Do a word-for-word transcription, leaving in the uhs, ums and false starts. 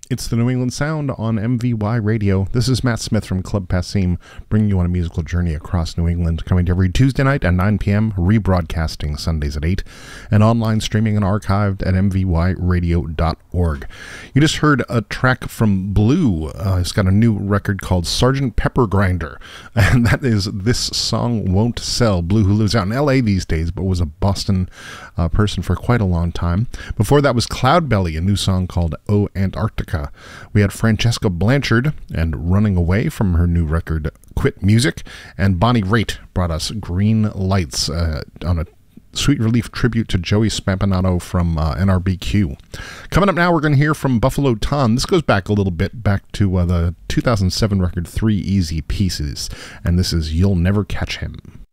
It's the New England Sound on M V Y Radio. This is Matt Smith from Club Passim, bringing you on a musical journey across New England, coming to every Tuesday night at nine p.m., rebroadcasting Sundays at eight, and online streaming and archived at m v y radio dot org. You just heard a track from Blue. Uh, it's got a new record called Sergeant Pepper Grinder, and that is This Song Won't Sell. Blue, who lives out in L A these days, but was a Boston uh, person for quite a long time. Before that was Cloudbelly, a new song called Oh Antarctica. We had Francesca Blanchard and Running Away from her new record Quit Music, and Bonnie Raitt brought us Green Lights uh, on a Sweet Relief tribute to Joey Spampanato from uh, N R B Q. Coming up now, we're going to hear from Buffalo Tom. This goes back a little bit, back to uh, the two thousand seven record Three Easy Pieces, and this is You'll Never Catch Him.